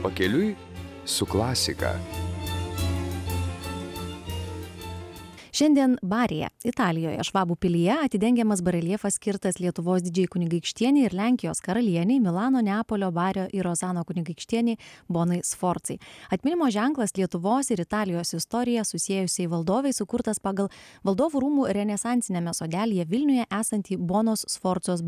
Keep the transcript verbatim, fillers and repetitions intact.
Pakeliui su klasika. Šiandien Barėje, Italijoje, Švabų pilyje atidengiamas bareljefas skirtas Lietuvos didžiajai kunigaikštienei ir Lenkijos karalienei Milano, Neapolio, Bario ir Rozano kunigaikštienei Bonai Sforcai. Atminimo ženklas Lietuvos ir Italijos istoriją susiejusiai valdovai sukurtas pagal Valdovų rūmų renesansinėme sodelyje Vilniuje esantį Bonos Sforcos